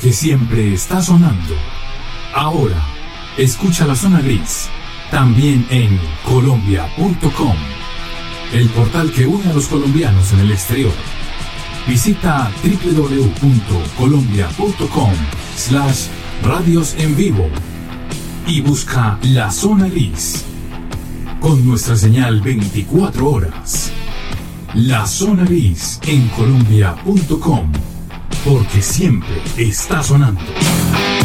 que siempre está sonando. Ahora, escucha la zona gris, también en colombia.com, el portal que une a los colombianos en el exterior. Visita www.colombia.com/radios en vivo y busca la zona gris con nuestra señal 24 horas. La zona gris en colombia.com, porque siempre está sonando.